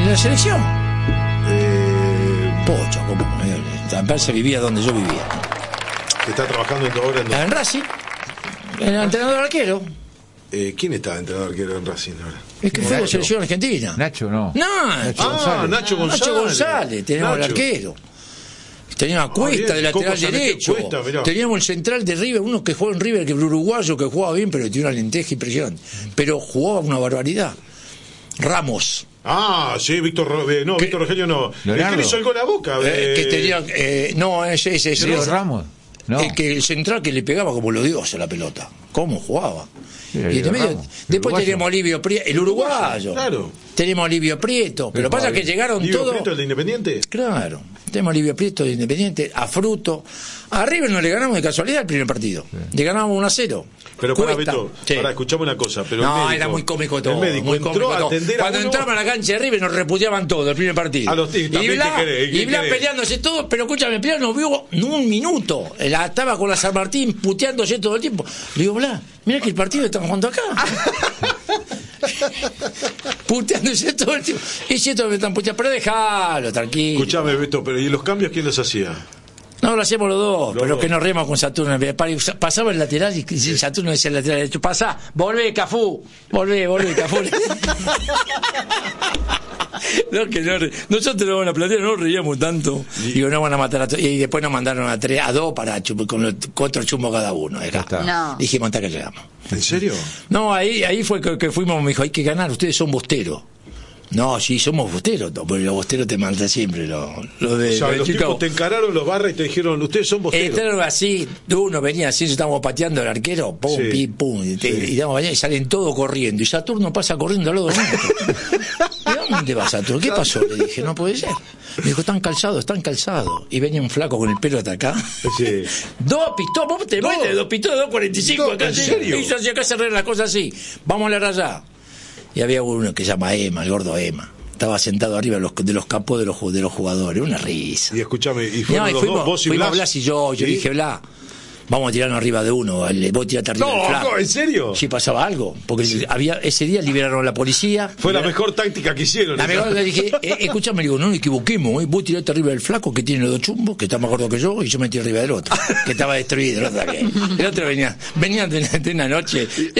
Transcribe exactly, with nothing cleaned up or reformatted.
¿En la selección? Eh, Pocho, como también se vivía donde yo vivía. ¿Que está trabajando ahora en, En Racing, el entrenador arquero. eh, ¿Quién está de entrenador arquero en Racing ahora? Es que fue de la Nacho. selección argentina. Nacho, no. No, Nacho Ah, González. Nacho González. Nacho González, teníamos Nacho. el arquero. Teníamos a Cuesta bien, de Coco lateral se metió derecho. Cuesta, mirá. Teníamos el central de River, uno que jugó en River, que era uruguayo, que jugaba bien, pero tenía una lenteja impresionante. Pero jugaba una barbaridad. Ramos. Ah, sí, Víctor Ro- eh, no, ¿Qué? Víctor Rogelio no. Leonardo. ¿El que le hizo el gol a Boca? Eh, Eh, que tenía. Eh, no, ese, ese, ese. Sergio Ramos. No. El, que, el central que le pegaba como los dioses a la pelota. ¿Cómo jugaba? Sí, Y en medio- Ramos, después uruguayo. teníamos a Olivio Prieto, el uruguayo. Claro. Tenemos a Olivio Prieto. Pero Sí, pasa Pablo. que llegaron Diego todos. Prieto, el de Independiente. Claro. Tenemos a Olivio Prieto de Independiente, a Fruto. A River no le ganamos de casualidad el primer partido. Le ganamos uno a cero. Pero para, Cuesta. Beto, Sí. para, escuchame una cosa. Pero el No, médico, era muy cómico todo. El médico muy entró cómico a todo. atender a Cuando uno. entraba a la cancha de River nos repudiaban todo el primer partido. A los tigres también, y Blas, ¿qué querés? ¿Qué y Blas querés? peleándose todo, pero escúchame, Blas no vio ni un minuto. La, estaba con la San Martín puteándose todo el tiempo. Le digo, Blas, mira que el partido estamos jugando acá. Puteándose todo el tiempo. Y si esto me están puteando, pero déjalo, tranquilo. Escuchame, Beto, pero ¿y los cambios quién los hacía? No, lo hacemos los dos, Los pero dos. que nos remos con Saturno. Pasaba el lateral y Saturno decía el lateral derecho, pasá, volvé, Cafú, volvé, volvé, Cafú. No, que no, nosotros no, en la platea no nos reíamos tanto. Digo, no van a matar a todos. Y después nos mandaron a tres, a dos para chumbo, con los cuatro chumbos cada uno. Acá. está. No. Dijimos hasta que llegamos. ¿En serio? No, ahí, ahí fue que, que fuimos, me dijo, hay que ganar, ustedes son bosteros. No, sí, somos bosteros, no, porque los bosteros te mandan siempre, lo, lo de O sea, de los Chicago. tipos te encararon los barras y te dijeron, ustedes son bosteros. Entraron así, uno venía así, estábamos pateando al arquero, pum, Sí. pim, pum, y, te, Sí. y, damos bañar, y salen todos corriendo, y Saturno pasa corriendo al lado nuestro. ¿Y dónde va Saturno? ¿Qué pasó? Le dije, no puede ser. Me dijo, están calzados, están calzados. Y venía un flaco con el pelo hasta acá. Sí. Dos pistolas, vos te Dos. metes dos pistolas, dos cuarenta y cinco No, acá. ¿en sí. serio? Y yo hacía acá cerrar las cosas así. Vamos a la raya. Y había uno que se llama Emma, el gordo Emma. Estaba sentado arriba de los, de los capos de los, de los jugadores. Una risa. Y escuchame, y No, fueron y los fuimos, dos, vos y fuimos Blas. Blas y yo. Yo ¿Sí? dije, Blas, vamos a tirarnos arriba de uno. Le voy a tirarte arriba del No, flaco. ¿en serio? Sí, pasaba algo. Porque había ese día liberaron a la policía. Fue la liberaron- mejor táctica que hicieron. la mejor, le dije, eh, escúchame, le digo, no nos equivoquemos, ¿eh? Vos tirate arriba del flaco que tiene los dos chumbos, que está más gordo que yo, y yo me tiré arriba del otro, que estaba destruido. El otro, que- el otro venía, venía de, de una noche.